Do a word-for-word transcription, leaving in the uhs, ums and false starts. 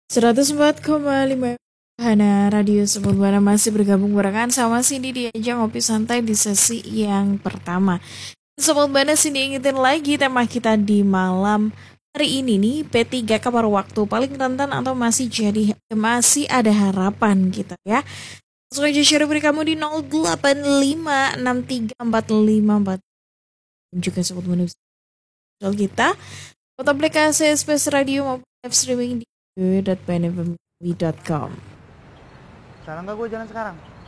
seratus empat koma lima Hana Radio Sobat Bana masih bergabung barengan sama Cindy di ajang ngopi santai di sesi yang pertama. Sobat Bana, Cindy ingetin lagi tema kita di malam hari ini nih, P tiga K paruh waktu paling rentan atau masih jadi masih ada harapan gitu ya. Langsung aja share beri kamu di nol delapan lima enam tiga empat lima empat dan juga Sobat Bana soal kita buat aplikasi Space Radio maupun live streaming di w w w dot p n f m dot com. Salah nggak gue jalan sekarang?